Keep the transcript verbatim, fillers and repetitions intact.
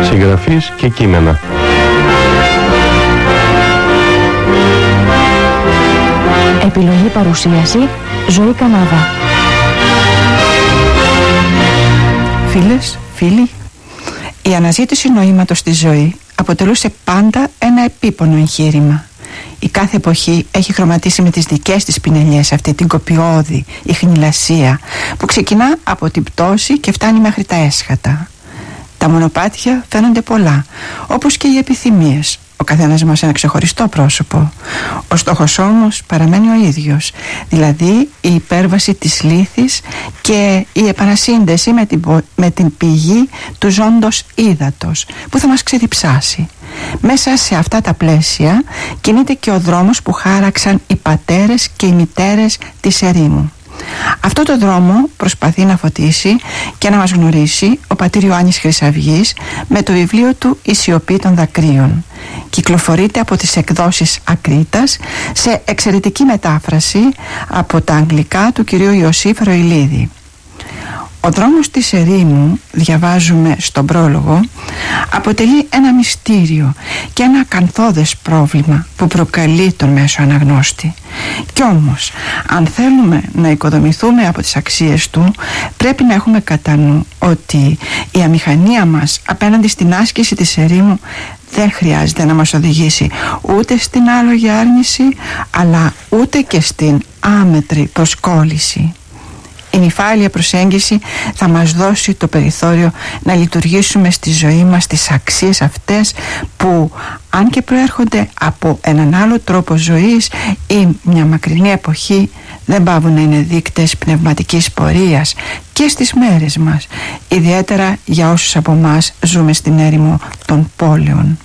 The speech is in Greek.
Συγγραφής και κείμενα. Επιλογή παρουσίαση Ζωή Κανάδα. Φίλες, φίλοι, η αναζήτηση νοήματος στη ζωή αποτελούσε πάντα ένα επίπονο εγχείρημα. Η κάθε εποχή έχει χρωματίσει με τις δικές της πινελιές αυτή την κοπιώδη ιχνηλασία που ξεκινά από την πτώση και φτάνει μέχρι τα έσχατα. Τα μονοπάτια φαίνονται πολλά, όπως και οι επιθυμίες, ο καθένας μας ένα ξεχωριστό πρόσωπο. Ο στόχος όμως παραμένει ο ίδιος, δηλαδή η υπέρβαση της λύθης και η επανασύνδεση με την, με την πηγή του ζώντος ύδατος που θα μας ξεδιψάσει. Μέσα σε αυτά τα πλαίσια κινείται και ο δρόμος που χάραξαν οι πατέρες και οι μητέρες της ερήμου. Αυτό το δρόμο προσπαθεί να φωτίσει και να μας γνωρίσει ο πατήρ Ιωάννης Χρυσαυγής με το βιβλίο του «Η σιωπή των δακρύων». Κυκλοφορείται από τις εκδόσεις Ακρίτας σε εξαιρετική μετάφραση από τα αγγλικά του κυρίου Ιωσήφ Ροηλίδη. Ο δρόμος της ερήμου, διαβάζουμε στον πρόλογο, αποτελεί ένα μυστήριο και ένα ακανθώδες πρόβλημα που προκαλεί τον μέσο αναγνώστη. Κι όμως, αν θέλουμε να οικοδομηθούμε από τις αξίες του, πρέπει να έχουμε κατά νου ότι η αμηχανία μας απέναντι στην άσκηση της ερήμου δεν χρειάζεται να μας οδηγήσει ούτε στην άλογη άρνηση, αλλά ούτε και στην άμετρη προσκόλληση. Η νυφάλια προσέγγιση θα μας δώσει το περιθώριο να λειτουργήσουμε στη ζωή μας τις αξίες αυτές που, αν και προέρχονται από έναν άλλο τρόπο ζωής ή μια μακρινή εποχή, δεν πάβουν να είναι δείκτες πνευματικής πορείας και στις μέρες μας, ιδιαίτερα για όσους από εμάς ζούμε στην έρημο των πόλεων.